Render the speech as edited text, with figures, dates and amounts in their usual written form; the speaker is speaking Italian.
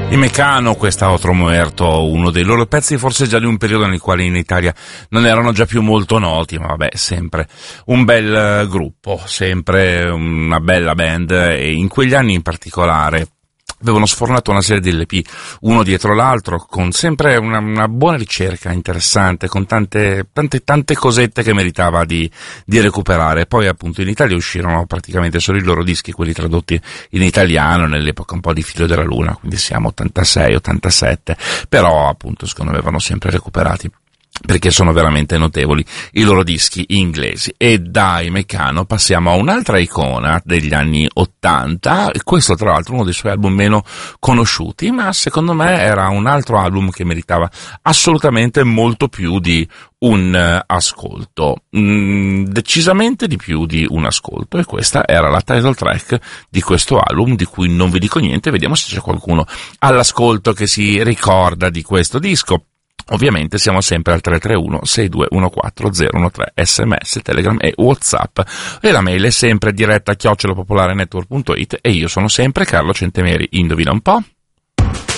I Mecano, questa Otro Muerto, uno dei loro pezzi forse già di un periodo nel quale in Italia non erano già più molto noti, ma vabbè, sempre un bel gruppo, sempre una bella band, e in quegli anni in particolare avevano sfornato una serie di LP uno dietro l'altro, con sempre una buona ricerca interessante, con tante cosette che meritava di recuperare. Poi appunto in Italia uscirono praticamente solo i loro dischi, quelli tradotti in italiano nell'epoca un po' di Figlio della Luna, quindi siamo 86, 87, però appunto secondo me avevano sempre recuperati, perché sono veramente notevoli i loro dischi inglesi. E dai Mecano passiamo a un'altra icona degli anni 80, e questo tra l'altro uno dei suoi album meno conosciuti, ma secondo me era un altro album che meritava assolutamente molto più di un ascolto, decisamente di più di un ascolto, e questa era la title track di questo album, di cui non vi dico niente. Vediamo se c'è qualcuno all'ascolto che si ricorda di questo disco. Ovviamente siamo sempre al 331-6214-013, SMS, Telegram e WhatsApp, e la mail è sempre diretta @popolarenetwork.it, e io sono sempre Carlo Centemeri. Indovina un po'?